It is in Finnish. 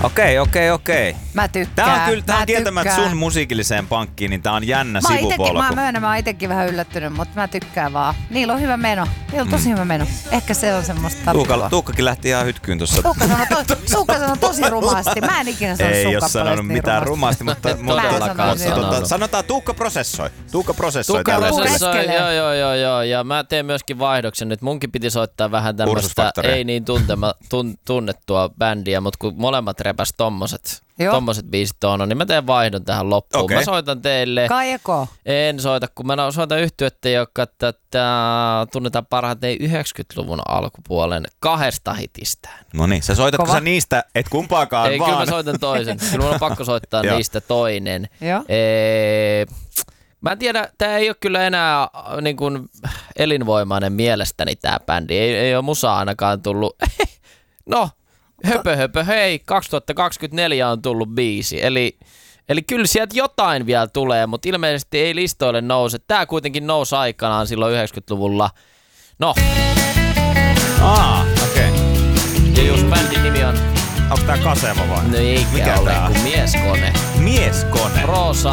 Okei. Mä tykkään. Tää on kieltämättä sun musiikilliseen pankkiin, niin tää on jännä sivupolku. Mä oon itekin vähän yllättynyt, mutta mä tykkään vaan. Niillä on hyvä meno. Tosi hyvä meno. Ehkä se on semmoista tarttua. Tuukkakin lähti ihan hytkyyn tuossa. Tuukka sanoi tosi rumasti. Mä en ikinä sanonut sun kappaleesta. Ei oo sanonut niin mitään rumasti, mutta sanotaan Tuukka prosessoi. Tuukka prosessoi. Joo. Ja mä teen myöskin vaihdoksen nyt. Munkin piti soittaa vähän tämmöstä ei niin tunnettua bändiä, mutta kun molemmat repäs tommoset biisit on, niin mä teen vaihdon tähän loppuun. Okay. Mä soitan teille. Kaijeko? En soita, kun mä soitan yhtyettä, joka tunnetaan parhaiten 90-luvun alkupuolen 2 hitistään. No niin, sä soitatko sä niistä, et kumpaakaan ei, vaan? Kyllä mä soitan toisen. Kyllä mun on pakko soittaa niistä toinen. Mä en tiedä, tää ei ole kyllä enää niin kuin elinvoimainen mielestäni tää bändi. Ei ole musaa ainakaan tullut. No, höpö, hei, 2024 on tullut biisi. Eli kyllä sieltä jotain vielä tulee, mutta ilmeisesti ei listoille nouse. Tää kuitenkin nousi aikanaan silloin 90-luvulla. No. Okei. Ja just bändin nimi on... Onko tää Kaseva vai? No eikä ole, kun Mieskone. Mieskone? Roosa